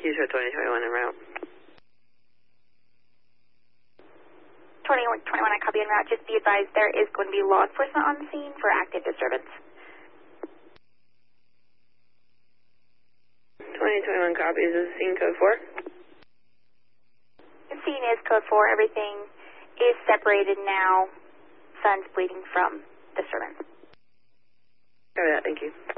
you, show 2021 en route. 21, I copy en route. Just be advised there is going to be law enforcement on the scene for active disturbance. 2021 copies. Is the scene code 4? The scene is code 4. Everything is separated now. Son's bleeding from disturbance. Copy that. Thank you.